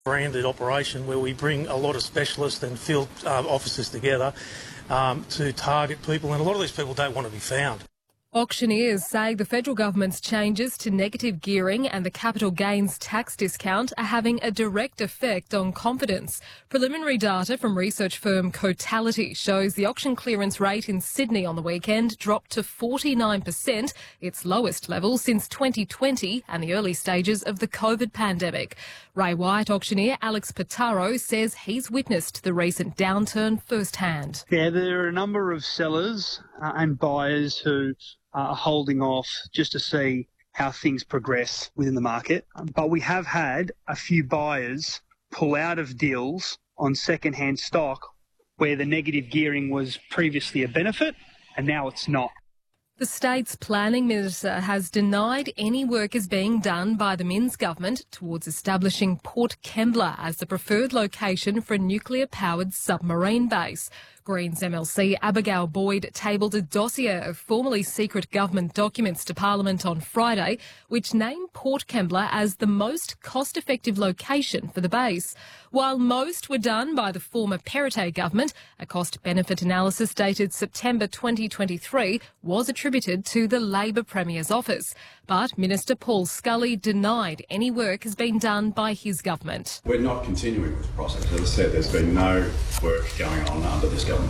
branded operation where we bring a lot of specialists and field officers together to target people, and a lot of these people don't want to be found. Auctioneers say the federal government's changes to negative gearing and the capital gains tax discount are having a direct effect on confidence. Preliminary data from research firm Cotality shows the auction clearance rate in Sydney on the weekend dropped to 49%, its lowest level since 2020 and the early stages of the COVID pandemic. Ray White auctioneer Alex Pitaro says he's witnessed the recent downturn firsthand. Yeah, there are a number of sellers and buyers who are holding off just to see how things progress within the market. But we have had a few buyers pull out of deals on second-hand stock where the negative gearing was previously a benefit and now it's not. The state's planning minister has denied any work is being done by the Minns government towards establishing Port Kembla as the preferred location for a nuclear-powered submarine base. Greens MLC Abigail Boyd tabled a dossier of formerly secret government documents to Parliament on Friday, which named Port Kembla as the most cost-effective location for the base. While most were done by the former Perrottet government, a cost-benefit analysis dated September 2023 was attributed to the Labor Premier's office. But Minister Paul Scully denied any work has been done by his government. We're not continuing with the process. As I said, there's been no work going on under this government.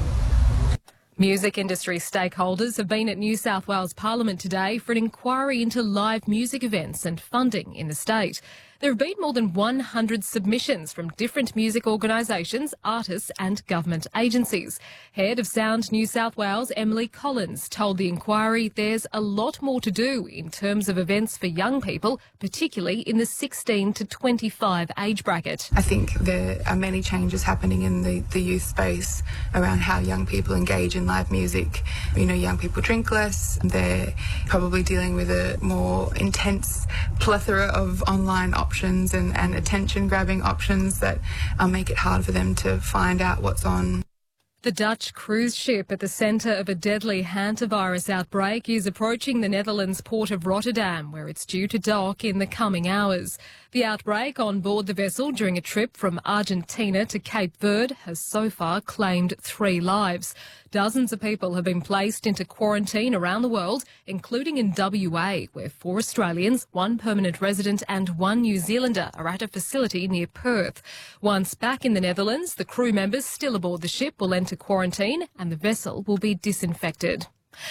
Music industry stakeholders have been at New South Wales Parliament today for an inquiry into live music events and funding in the state. There have been more than 100 submissions from different music organisations, artists and government agencies. Head of Sound New South Wales, Emily Collins, told the inquiry there's a lot more to do in terms of events for young people, particularly in the 16 to 25 age bracket. I think there are many changes happening in the youth space around how young people engage in live music. You know, young people drink less. They're probably dealing with a more intense plethora of online options and attention-grabbing options that make it hard for them to find out what's on. The Dutch cruise ship at the centre of a deadly hantavirus outbreak is approaching the Netherlands port of Rotterdam, where it's due to dock in the coming hours. The outbreak on board the vessel during a trip from Argentina to Cape Verde has so far claimed 3 lives. Dozens of people have been placed into quarantine around the world, including in WA, where 4 Australians, 1 permanent resident and 1 New Zealander are at a facility near Perth. Once back in the Netherlands, the crew members still aboard the ship will enter quarantine and the vessel will be disinfected.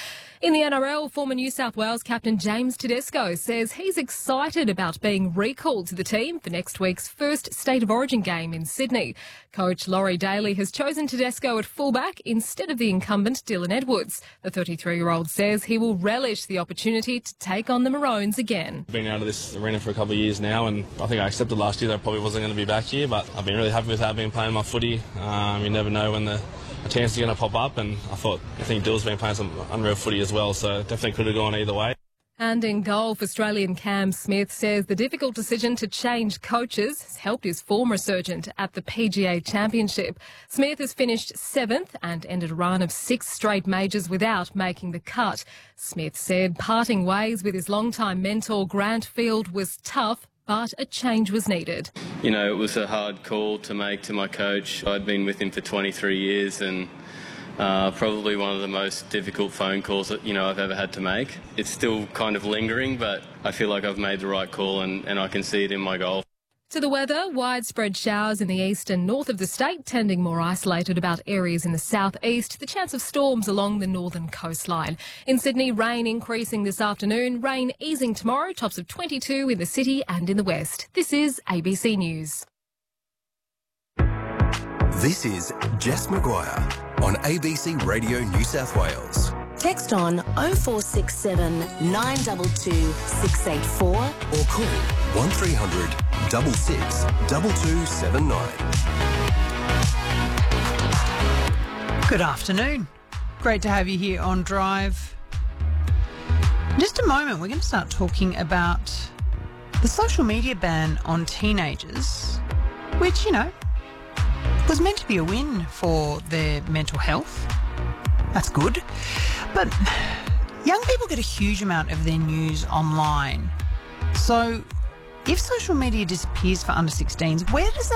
In the NRL, former New South Wales captain James Tedesco says he's excited about being recalled to the team for next week's first State of Origin game in Sydney. Coach Laurie Daly has chosen Tedesco at fullback instead of the incumbent Dylan Edwards. The 33-year-old says he will relish the opportunity to take on the Maroons again. I've been out of this arena for a couple of years now, and I think I accepted last year that I probably wasn't going to be back here, but I've been really happy with how I've been playing my footy. You never know when a chance is going to pop up, and I think Dill's been playing some unreal footy as well, so definitely could have gone either way. And in golf, Australian Cam Smith says the difficult decision to change coaches has helped his form resurgent at the PGA Championship. Smith has finished 7th and ended a run of 6 straight majors without making the cut. Smith said parting ways with his longtime mentor Grant Field was tough, but a change was needed. You know, it was a hard call to make to my coach. I'd been with him for 23 years and probably one of the most difficult phone calls that, I've ever had to make. It's still kind of lingering, but I feel like I've made the right call and I can see it in my golf. To the weather, widespread showers in the east and north of the state, tending more isolated about areas in the southeast. The chance of storms along the northern coastline. In Sydney, rain increasing this afternoon, rain easing tomorrow, tops of 22 in the city and in the west. This is ABC News. This is Jess Maguire on ABC Radio New South Wales. Text on 0467 922 684 or call 1300 66 2279. Good afternoon. Great to have you here on Drive. In just a moment, we're going to start talking about the social media ban on teenagers, which, was meant to be a win for their mental health. That's good. But young people get a huge amount of their news online. So if social media disappears for under 16s, where does that